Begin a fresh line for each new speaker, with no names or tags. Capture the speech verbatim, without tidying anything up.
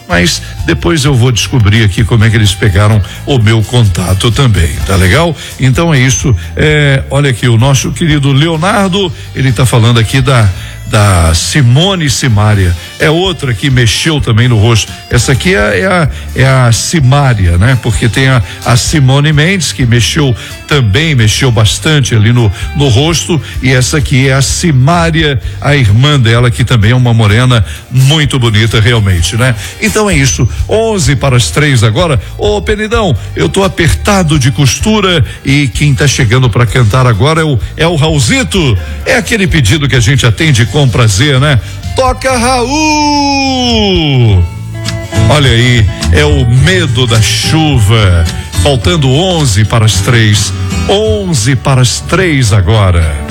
mas depois eu vou descobrir aqui como é que eles pegaram o meu contato também, tá legal? Então é isso, é, olha aqui, o nosso querido Leonardo, ele tá falando aqui da da Simone Simária, é outra que mexeu também no rosto. Essa aqui é, é, a, é a Simária, né? Porque tem a, a Simone Mendes, que mexeu também, mexeu bastante ali no, no rosto, e essa aqui é a Simária, a irmã dela, que também é uma morena muito bonita realmente, né? Então é isso, onze para as três agora. Ô Penidão, eu tô apertado de costura e quem tá chegando para cantar agora é o, é o Raulzito, é aquele pedido que a gente atende com prazer, né? Toca, Raul! Olha aí, é o Medo da Chuva. Faltando onze para as três. onze para as três agora.